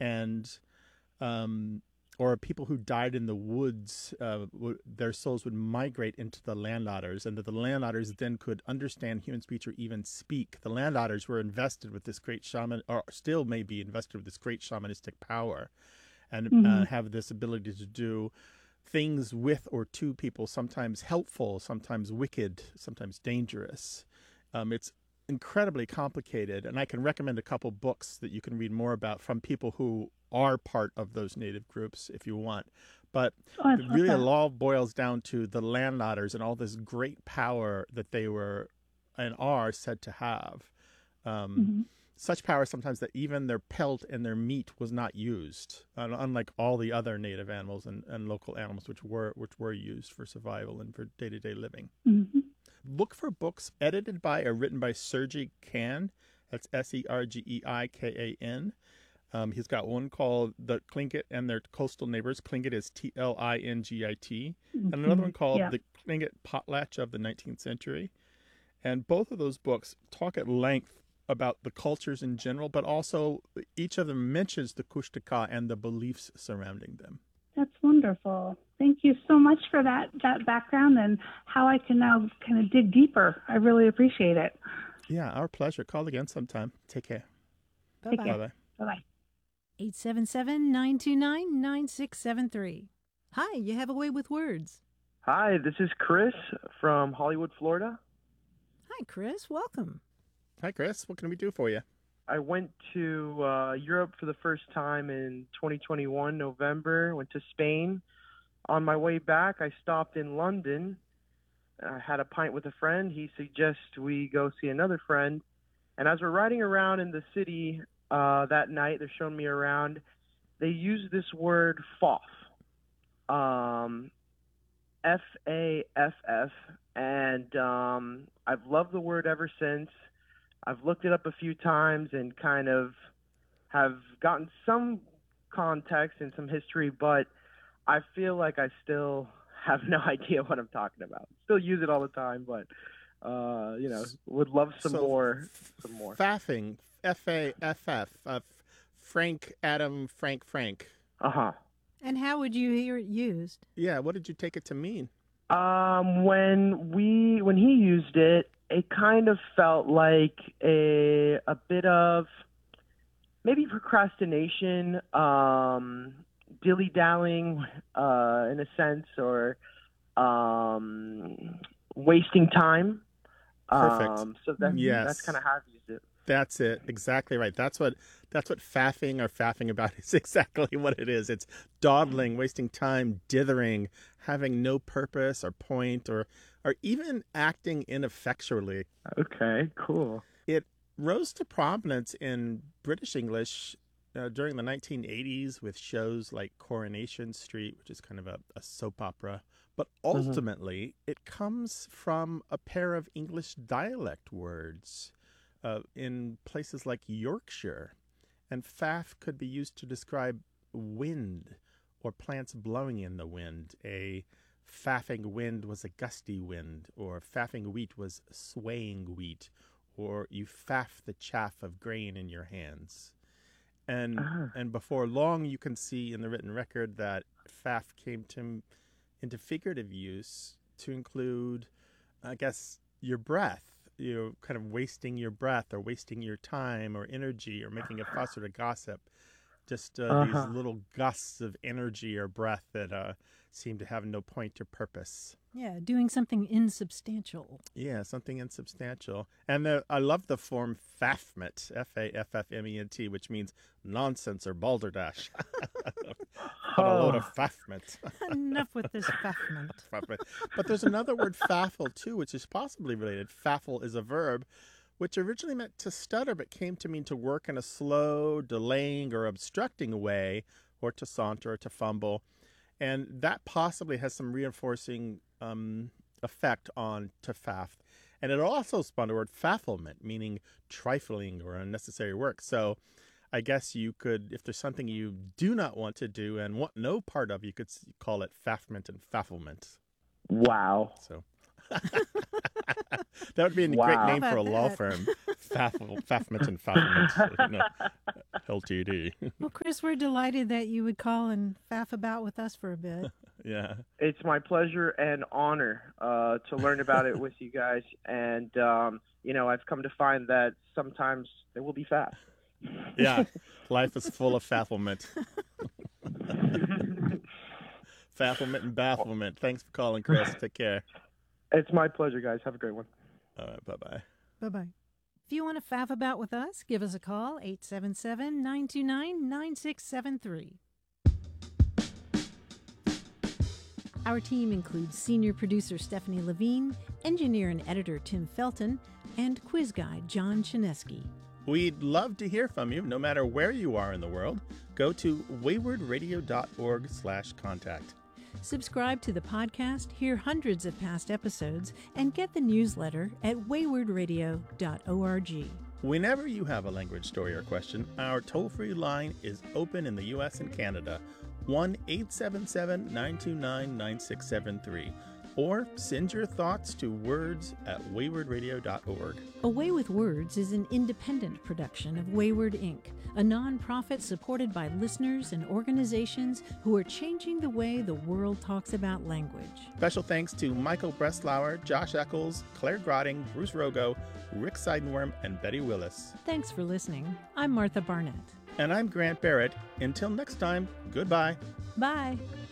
and or people who died in the woods, their souls would migrate into the land otters, and that the land otters then could understand human speech or even speak. The land otters were invested with this great shaman, or still may be invested with this great shamanistic power, and have this ability to do things with or to people, sometimes helpful, sometimes wicked, sometimes dangerous. It's incredibly complicated, and I can recommend a couple books that you can read more about from people who are part of those native groups if you want. But really it all boils down to the land otters and all this great power that they were and are said to have. Such power sometimes that even their pelt and their meat was not used, unlike all the other native animals and local animals which were used for survival and for day-to-day living. Look for books edited by or written by Sergei Kan. That's Sergeikan. He's got one called The Tlingit and Their Coastal Neighbors. Tlingit is Tlingit. And another one called The Tlingit Potlatch of the 19th Century. And both of those books talk at length about the cultures in general, but also each of them mentions the Kushtaka and the beliefs surrounding them. That's wonderful. Thank you so much for that background and how I can now kind of dig deeper. I really appreciate it. Yeah, our pleasure. Call again sometime. Take care. Take care. Bye-bye. Bye-bye. 877-929-9673. Hi, you have a way with words. Hi, this is Chris from Hollywood, Florida. Hi, Chris. Welcome. Hi, Chris. What can we do for you? I went to Europe for the first time in 2021, November. Went to Spain. On my way back, I stopped in London. I had a pint with a friend. He suggests we go see another friend. And as we're riding around in the city that night, they're showing me around, they use this word FOF. F-A-F-F. And I've loved the word ever since. I've looked it up a few times and kind of have gotten some context and some history, but I feel like I still have no idea what I'm talking about. Still use it all the time, but would love some more. Faffing, F-A-F-F, Frank, Adam, Frank. And how would you hear it used? Yeah, what did you take it to mean? When he used it, it kind of felt like a bit of maybe procrastination, dilly-dallying in a sense, or wasting time. Perfect. So that's kind of how I've used it. That's it. Exactly right. That's what faffing or faffing about is exactly what it is. It's dawdling, wasting time, dithering, having no purpose or point or even acting ineffectually. Okay, cool. It rose to prominence in British English during the 1980s with shows like Coronation Street, which is kind of a soap opera. But ultimately, it comes from a pair of English dialect words in places like Yorkshire. And faff could be used to describe wind or plants blowing in the wind. A faffing wind was a gusty wind, or faffing wheat was swaying wheat, or you faff the chaff of grain in your hands. And before long, you can see in the written record that faff came into figurative use to include, I guess, your breath. You're kind of wasting your breath or wasting your time or energy or making a fuss or to gossip. Just these little gusts of energy or breath that seem to have no point or purpose. Yeah, doing something insubstantial. Yeah, something insubstantial. And I love the form faffment, F-A-F-F-M-E-N-T, which means nonsense or balderdash. What a load of faffment. Enough with this faffment. But there's another word, faffle, too, which is possibly related. Faffle is a verb, which originally meant to stutter, but came to mean to work in a slow, delaying, or obstructing way, or to saunter, or to fumble. And that possibly has some reinforcing effect on to faff. And it also spawned the word fafflement, meaning trifling or unnecessary work. So I guess you could, if there's something you do not want to do and want no part of, you could call it faffment and fafflement. Wow. So that would be a great name for a law firm. Fafment and Fafment, LTD. Well, Chris, we're delighted that you would call and faff about with us for a bit. Yeah. It's my pleasure and honor to learn about it with you guys. And, I've come to find that sometimes there will be faff. Yeah. Life is full of fafflement. Fafflement and bafflement. Thanks for calling, Chris. Take care. It's my pleasure, guys. Have a great one. All right. Bye-bye. Bye-bye. If you want to faff about with us, give us a call, 877-929-9673. Our team includes senior producer Stephanie Levine, engineer and editor Tim Felton, and quiz guy John Chinesky. We'd love to hear from you, no matter where you are in the world. Go to waywardradio.org/contact. Subscribe to the podcast, hear hundreds of past episodes, and get the newsletter at waywardradio.org. Whenever you have a language story or question, our toll-free line is open in the U.S. and Canada, 1-877-929-9673. Or send your thoughts to words@waywardradio.org. A Way with Words is an independent production of Wayward Inc., a nonprofit supported by listeners and organizations who are changing the way the world talks about language. Special thanks to Michael Breslauer, Josh Eccles, Claire Grotting, Bruce Rogo, Rick Seidenworm, and Betty Willis. Thanks for listening. I'm Martha Barnett. And I'm Grant Barrett. Until next time, goodbye. Bye.